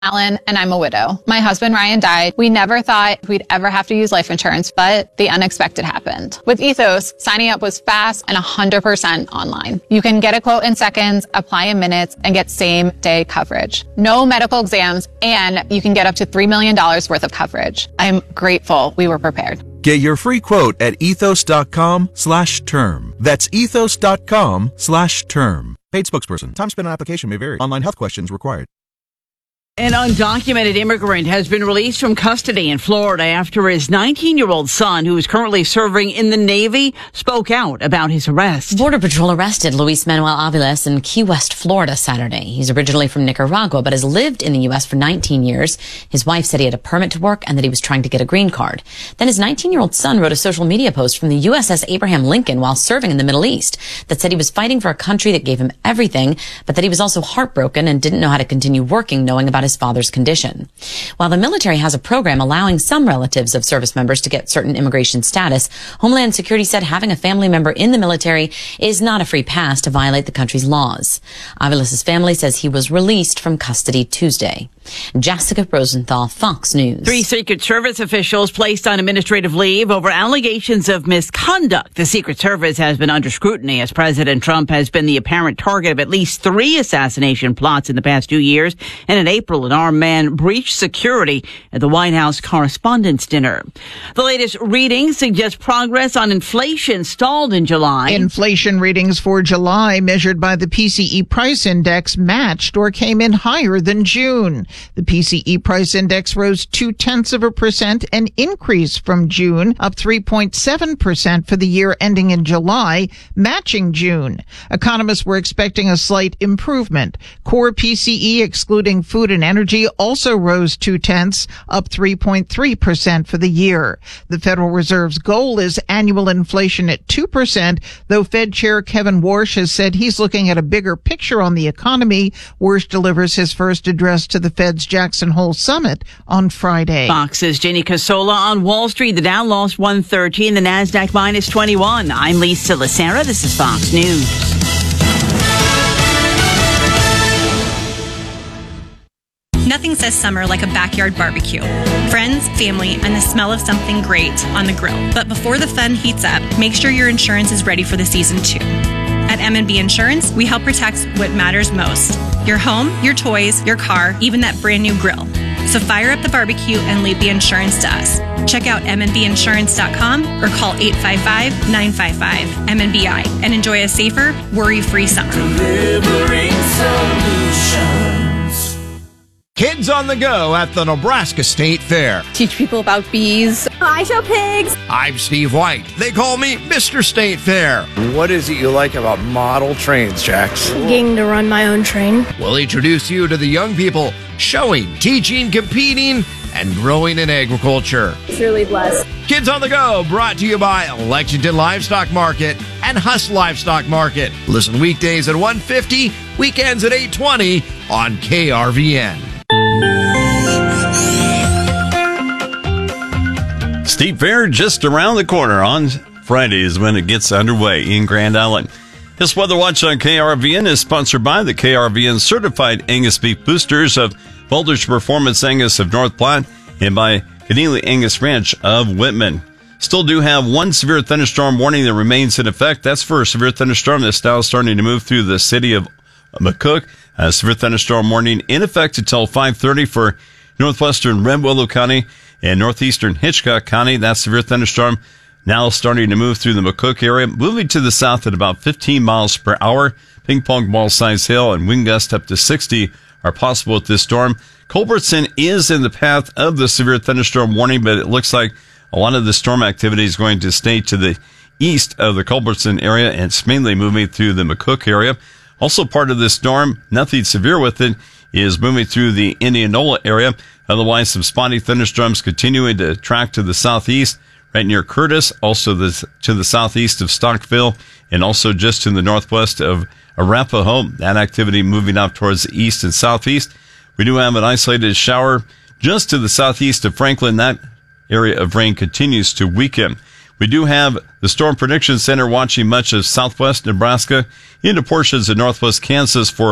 Alan, and I'm a widow. My husband, Ryan, died. We never thought we'd ever have to use life insurance, but the unexpected happened. With Ethos, signing up was fast and 100% online. You can get a quote in seconds, apply in minutes, and get same-day coverage. No medical exams, and you can get up to $3 million worth of coverage. I'm grateful we were prepared. Get your free quote at ethos.com/term. That's ethos.com/term. Paid spokesperson. Time spent on application may vary. Online health questions required. An undocumented immigrant has been released from custody in Florida after his 19-year-old son, who is currently serving in the Navy, spoke out about his arrest. Border Patrol arrested Luis Manuel Aviles in Key West, Florida, Saturday. He's originally from Nicaragua, but has lived in the U.S. for 19 years. His wife said he had a permit to work and that he was trying to get a green card. Then his 19-year-old son wrote a social media post from the USS Abraham Lincoln while serving in the Middle East that said he was fighting for a country that gave him everything, but that he was also heartbroken and didn't know how to continue working knowing about his father's condition. While the military has a program allowing some relatives of service members to get certain immigration status, Homeland Security said having a family member in the military is not a free pass to violate the country's laws. Aviles' family says he was released from custody Tuesday. Jessica Rosenthal, Fox News. 3 Secret Service officials placed on administrative leave over allegations of misconduct. The Secret Service has been under scrutiny as President Trump has been the apparent target of at least 3 assassination plots in the past 2 years. And in April, an armed man breached security at the White House Correspondents' Dinner. The latest readings suggest progress on inflation stalled in July. Inflation readings for July measured by the PCE price index matched or came in higher than June. The PCE price index rose 0.2%, an increase from June, up 3.7% for the year ending in July, matching June. Economists were expecting a slight improvement. Core PCE, excluding food and energy, also rose 0.2, up 3.3% for the year. The Federal Reserve's goal is annual inflation at 2%, though Fed Chair Kevin Warsh has said he's looking at a bigger picture on the economy. Warsh delivers his first address to the Fed's Jackson Hole Summit on Friday. Fox's Jenny Casola on Wall Street. The Dow lost 113, the Nasdaq minus 21. I'm Lisa Lacera. This is Fox News. Nothing says summer like a backyard barbecue. Friends, family, and the smell of something great on the grill. But before the fun heats up, make sure your insurance is ready for the season too. At M&B Insurance, we help protect what matters most. Your home, your toys, your car, even that brand new grill. So fire up the barbecue and leave the insurance to us. Check out mnbinsurance.com or call 855-955-MNBI and enjoy a safer, worry-free summer. Delivering solutions. Kids on the Go at the Nebraska State Fair. Teach people about bees. I show pigs. I'm Steve White. They call me Mr. State Fair. What is it you like about model trains, Jax? Getting to run my own train. We'll introduce you to the young people showing, teaching, competing, and growing in agriculture. Truly blessed. Kids on the Go, brought to you by Lexington Livestock Market and Huss Livestock Market. Listen weekdays at 1:50, weekends at 8:20 on KRVN. State Fair just around the corner on Fridays when it gets underway in Grand Island. This Weather Watch on KRVN is sponsored by the KRVN Certified Angus Beef Boosters of Boulder's Performance Angus of North Platte and by Keneally Angus Ranch of Whitman. Still do have one severe thunderstorm warning that remains in effect. That's for a severe thunderstorm that's now starting to move through the city of McCook. A severe thunderstorm warning in effect until 5:30 for northwestern Red Willow County and northeastern Hitchcock County. That severe thunderstorm now starting to move through the McCook area, moving to the south at about 15 miles per hour. Ping pong ball size hail and wind gusts up to 60 are possible with this storm. Culbertson is in the path of the severe thunderstorm warning, but it looks like a lot of the storm activity is going to stay to the east of the Culbertson area, and it's mainly moving through the McCook area. Also part of this storm, nothing severe with it, is moving through the Indianola area. Otherwise, some spotty thunderstorms continuing to track to the southeast, right near Curtis, also to the southeast of Stockville, and also just to the northwest of Arapahoe. That activity moving up towards the east and southeast. We do have an isolated shower just to the southeast of Franklin. That area of rain continues to weaken. We do have the Storm Prediction Center watching much of southwest Nebraska into portions of northwest Kansas for a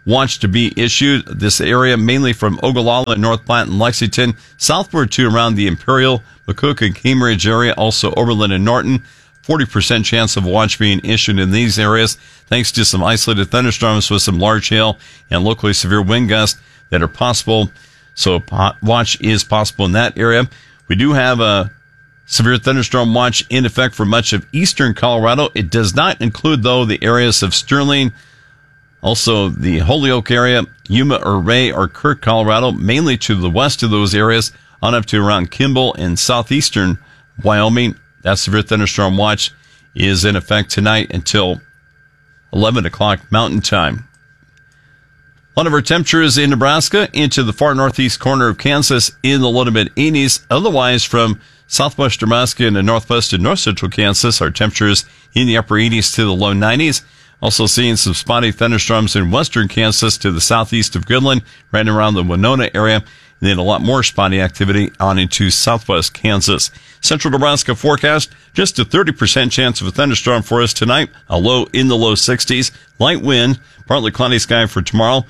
watch to be issued. This area mainly from Ogallala, North Platte, and Lexington, southward to around the Imperial, McCook, and Cambridge area, also Oberlin and Norton. 40% chance of watch being issued in these areas, thanks to some isolated thunderstorms with some large hail and locally severe wind gusts that are possible. So watch is possible in that area. We do have a severe thunderstorm watch in effect for much of eastern Colorado. It does not include, though, the areas of Sterling, also the Holyoke area, Yuma or Ray or Kirk, Colorado, mainly to the west of those areas, on up to around Kimball and southeastern Wyoming. That severe thunderstorm watch is in effect tonight until 11 o'clock Mountain Time. A lot of our temperatures in Nebraska into the far northeast corner of Kansas in the low to mid 80s. Otherwise, from southwest Nebraska into northwest and north central Kansas, our temperatures in the upper 80s to the low 90s. Also seeing some spotty thunderstorms in western Kansas to the southeast of Goodland, right around the Winona area. And then a lot more spotty activity on into southwest Kansas. Central Nebraska forecast, just a 30% chance of a thunderstorm for us tonight. A low in the low 60s. Light wind, partly cloudy sky for tomorrow.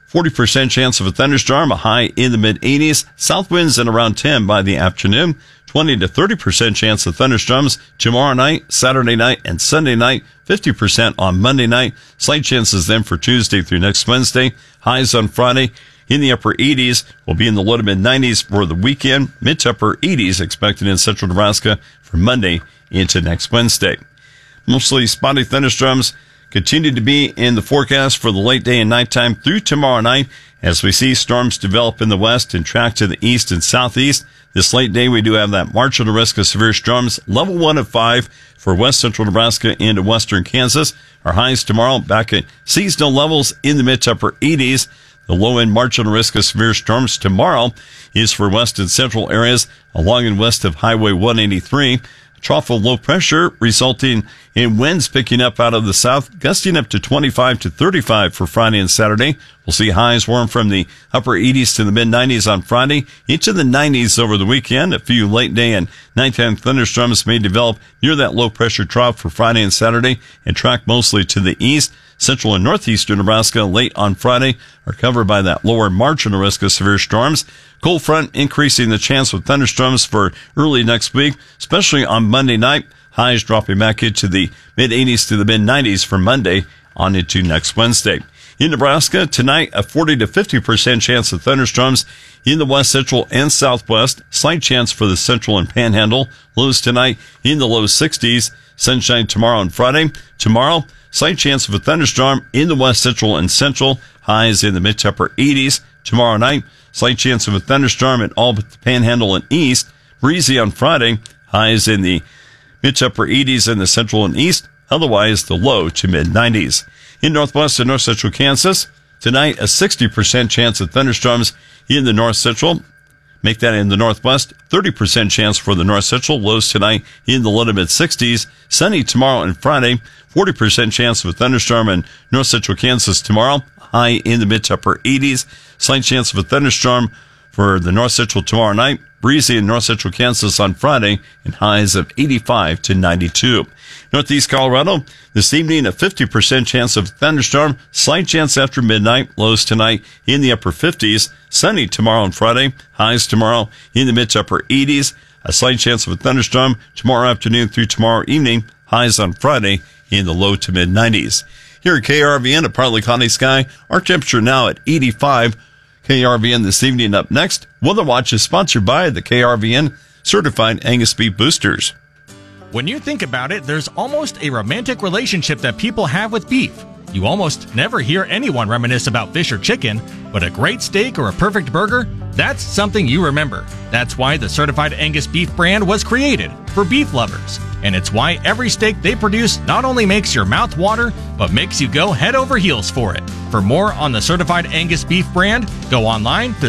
40% chance of a thunderstorm, a high in the mid 80s. South winds at around 10 by the afternoon. 20 to 30% chance of thunderstorms tomorrow night, Saturday night, and Sunday night. 50% on Monday night. Slight chances then for Tuesday through next Wednesday. Highs on Friday in the upper 80s. Will be in the low to mid 90s for the weekend. Mid to upper 80s expected in central Nebraska for Monday into next Wednesday. Mostly spotty thunderstorms continue to be in the forecast for the late day and nighttime through tomorrow night as we see storms develop in the west and track to the east and southeast. This late day, we do have that marginal risk of severe storms, level 1 of 5 for west central Nebraska into western Kansas. Our highs tomorrow back at seasonal levels in the mid to upper 80s. The low end marginal risk of severe storms tomorrow is for west and central areas along and west of Highway 183. Trough of low pressure resulting in winds picking up out of the south, gusting up to 25 to 35 for Friday and Saturday. We'll see highs warm from the upper 80s to the mid 90s on Friday, into the 90s over the weekend. A few late day and nighttime thunderstorms may develop near that low pressure trough for Friday and Saturday and track mostly to the east. Central and northeastern Nebraska late on Friday are covered by that lower marginal risk of severe storms. Cold front increasing the chance of thunderstorms for early next week, especially on Monday night. Highs dropping back into the mid 80s to the mid 90s for Monday on into next Wednesday. In Nebraska tonight, a 40 to 50% chance of thunderstorms in the west central and southwest. Slight chance for the central and panhandle. Lows tonight in the low 60s. Sunshine tomorrow and Friday. Tomorrow, slight chance of a thunderstorm in the west central and central. Highs in the mid to upper 80s. Tomorrow night, slight chance of a thunderstorm in all but the panhandle and east. Breezy on Friday. Highs in the mid to upper 80s in the central and east. Otherwise, the low to mid 90s. In northwest and north central Kansas, tonight a 60% chance of thunderstorms in the north central. Make that in the northwest. 30% chance for the north central. Lows tonight in the low to mid 60s. Sunny tomorrow and Friday. 40% chance of a thunderstorm in north central Kansas tomorrow. High in the mid to upper 80s. Slight chance of a thunderstorm for the north central tomorrow night. Breezy in north central Kansas on Friday and highs of 85 to 92. Northeast Colorado, this evening a 50% chance of thunderstorm. Slight chance after midnight. Lows tonight in the upper 50s. Sunny tomorrow and Friday. Highs tomorrow in the mid to upper 80s. A slight chance of a thunderstorm tomorrow afternoon through tomorrow evening. Highs on Friday in the low to mid 90s. Here at KRVN, a partly cloudy sky. Our temperature now at 85. KRVN this evening. Up next, Weather Watch is sponsored by the KRVN Certified Angus Beef Boosters. When you think about it, there's almost a romantic relationship that people have with beef. You almost never hear anyone reminisce about fish or chicken, but a great steak or a perfect burger, that's something you remember. That's why the Certified Angus Beef brand was created, for beef lovers. And it's why every steak they produce not only makes your mouth water, but makes you go head over heels for it. For more on the Certified Angus Beef brand, go online to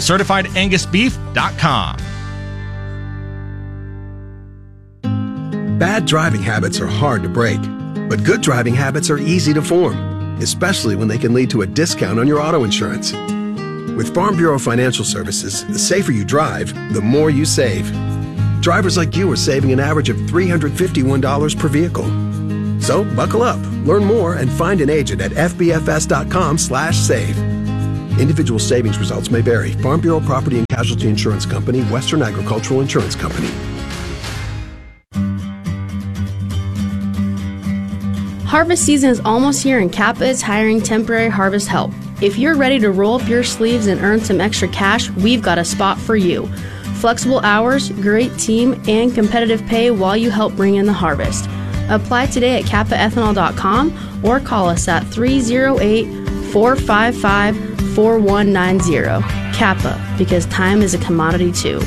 CertifiedAngusBeef.com. Bad driving habits are hard to break, but good driving habits are easy to form, especially when they can lead to a discount on your auto insurance. With Farm Bureau Financial Services, the safer you drive, the more you save. Drivers like you are saving an average of $351 per vehicle. So buckle up, learn more, and find an agent at fbfs.com/save. Individual savings results may vary. Farm Bureau Property and Casualty Insurance Company, Western Agricultural Insurance Company. Harvest season is almost here and Kappa is hiring temporary harvest help. If you're ready to roll up your sleeves and earn some extra cash, we've got a spot for you. Flexible hours, great team, and competitive pay while you help bring in the harvest. Apply today at kappaethanol.com or call us at 308-455-4190. Kappa, because time is a commodity too.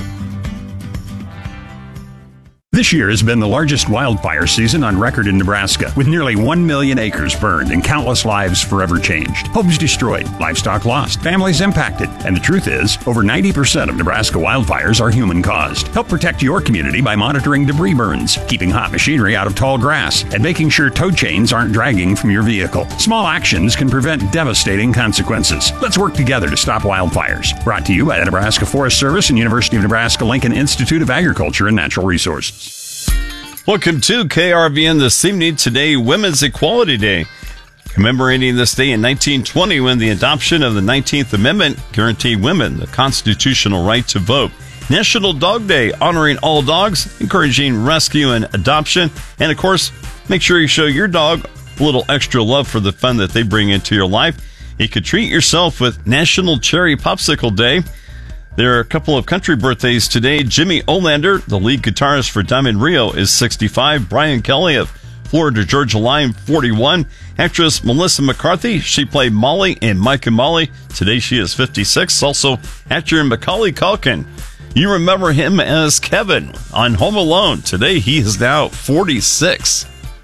This year has been the largest wildfire season on record in Nebraska, with nearly 1 million acres burned and countless lives forever changed. Homes destroyed, livestock lost, families impacted. And the truth is, over 90% of Nebraska wildfires are human-caused. Help protect your community by monitoring debris burns, keeping hot machinery out of tall grass, and making sure tow chains aren't dragging from your vehicle. Small actions can prevent devastating consequences. Let's work together to stop wildfires. Brought to you by the Nebraska Forest Service and University of Nebraska-Lincoln Institute of Agriculture and Natural Resources. Welcome to KRVN this evening. Today, Women's Equality Day. Commemorating this day in 1920 when the adoption of the 19th Amendment guaranteed women the constitutional right to vote. National Dog Day, honoring all dogs, encouraging rescue and adoption. And of course, make sure you show your dog a little extra love for the fun that they bring into your life. You could treat yourself with National Cherry Popsicle Day. There are a couple of country birthdays today. Jimmy Olander, the lead guitarist for Diamond Rio, is 65. Brian Kelly of Florida Georgia Line, 41. Actress Melissa McCarthy, she played Molly in Mike and Molly. Today she is 56. Also, actor Macaulay Culkin. You remember him as Kevin on Home Alone. Today he is now 46.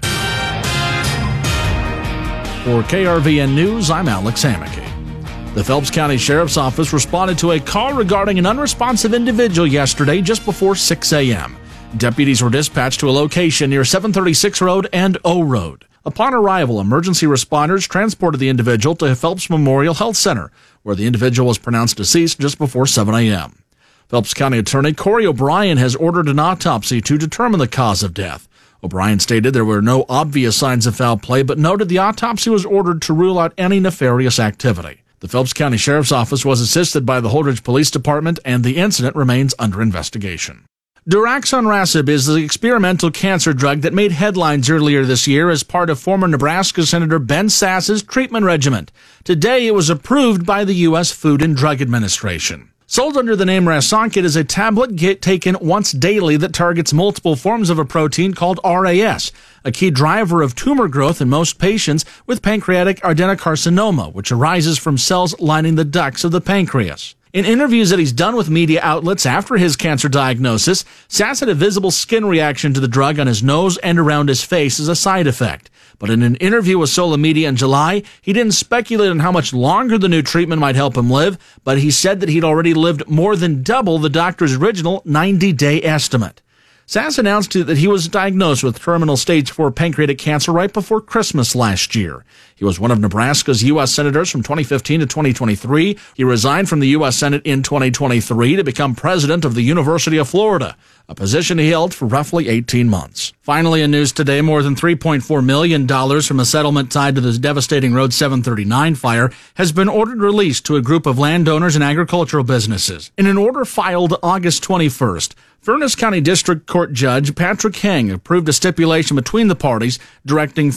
For KRVN News, I'm Alex Hammack. The Phelps County Sheriff's Office responded to a call regarding an unresponsive individual yesterday just before 6 a.m. Deputies were dispatched to a location near 736 Road and O Road. Upon arrival, emergency responders transported the individual to Phelps Memorial Health Center, where the individual was pronounced deceased just before 7 a.m. Phelps County Attorney Corey O'Brien has ordered an autopsy to determine the cause of death. O'Brien stated there were no obvious signs of foul play, but noted the autopsy was ordered to rule out any nefarious activity. The Phelps County Sheriff's Office was assisted by the Holdridge Police Department, and the incident remains under investigation. Daraxonrasib is the experimental cancer drug that made headlines earlier this year as part of former Nebraska Senator Ben Sass's treatment regimen. Today, it was approved by the U.S. Food and Drug Administration. Sold under the name Rasonkit is a tablet taken once daily that targets multiple forms of a protein called RAS, a key driver of tumor growth in most patients with pancreatic adenocarcinoma, which arises from cells lining the ducts of the pancreas. In interviews that he's done with media outlets after his cancer diagnosis, Sass had a visible skin reaction to the drug on his nose and around his face as a side effect. But in an interview with Sola Media in July, he didn't speculate on how much longer the new treatment might help him live, but he said that he'd already lived more than double the doctor's original 90-day estimate. Sass announced that he was diagnosed with terminal stage 4 pancreatic cancer right before Christmas last year. He was one of Nebraska's U.S. senators from 2015 to 2023. He resigned from the U.S. Senate in 2023 to become president of the University of Florida, a position he held for roughly 18 months. Finally, in news today, more than $3.4 million from a settlement tied to the devastating Road 739 fire has been ordered released to a group of landowners and agricultural businesses. In an order filed August 21st, Furnace County District Court Judge Patrick Heng approved a stipulation between the parties directing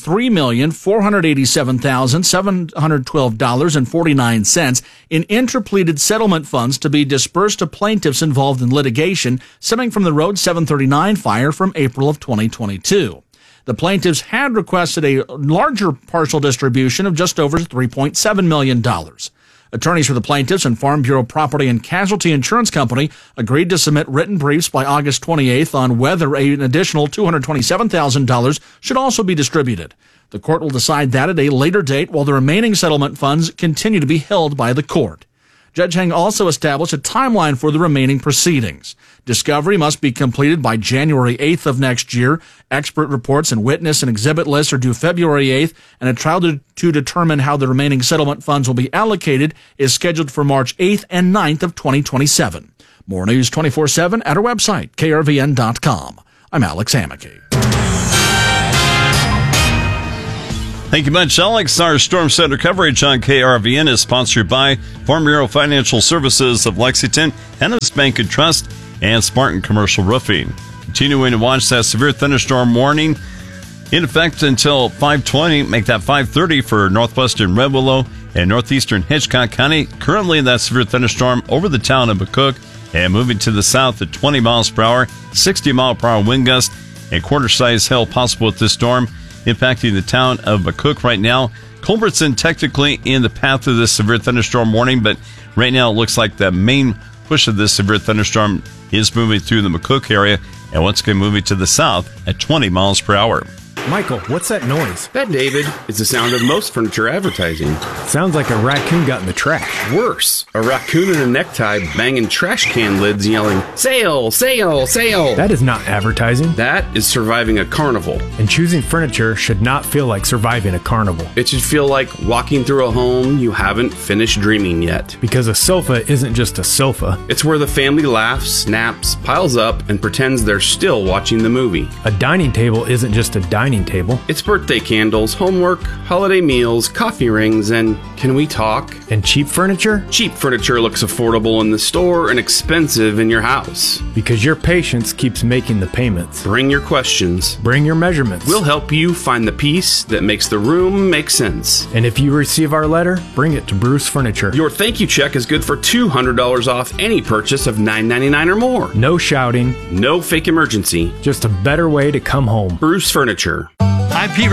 $3,487,712.49 in interpleaded settlement funds to be dispersed to plaintiffs involved in litigation stemming from the Road 739 fire from April of 2022. The plaintiffs had requested a larger partial distribution of just over $3.7 million. Attorneys for the plaintiffs and Farm Bureau Property and Casualty Insurance Company agreed to submit written briefs by August 28th on whether an additional $227,000 should also be distributed. The court will decide that at a later date while the remaining settlement funds continue to be held by the court. Judge Heng also established a timeline for the remaining proceedings. Discovery must be completed by January 8th of next year. Expert reports and witness and exhibit lists are due February 8th, and a trial to determine how the remaining settlement funds will be allocated is scheduled for March 8th and 9th of 2027. More news 24/7 at our website, krvn.com. I'm Alex Hammack. Thank you much, Alex. Our Storm Center coverage on KRVN is sponsored by Farm Bureau Financial Services of Lexington, Ennis Bank and Trust, and Spartan Commercial Roofing. Continuing to watch that severe thunderstorm warning in effect until 5:20. Make that 5:30 for northwestern Red Willow and northeastern Hitchcock County. Currently, that severe thunderstorm over the town of McCook and moving to the south at 20 miles per hour, 60 mile per hour wind gust, and quarter-size hail possible with this storm impacting the town of McCook right now. Culbertson technically in the path of this severe thunderstorm warning, but right now it looks like the main push of this severe thunderstorm is moving through the McCook area, and once again moving to the south at 20 miles per hour. Michael, what's that noise? That, David, is the sound of most furniture advertising. Sounds like a raccoon got in the trash. Worse, a raccoon in a necktie banging trash can lids yelling, "Sale, sale, sale." That is not advertising. That is surviving a carnival. And choosing furniture should not feel like surviving a carnival. It should feel like walking through a home you haven't finished dreaming yet. Because a sofa isn't just a sofa. It's where the family laughs, snaps, piles up, and pretends they're still watching the movie. A dining table isn't just a dining table. It's birthday candles, homework, holiday meals, coffee rings, and can we talk? And cheap furniture? Cheap furniture looks affordable in the store and expensive in your house. Because your patience keeps making the payments. Bring your questions. Bring your measurements. We'll help you find the piece that makes the room make sense. And if you receive our letter, bring it to Bruce Furniture. Your thank you check is good for $200 off any purchase of $9.99 or more. No shouting. No fake emergency. Just a better way to come home. Bruce Furniture. I'm Pete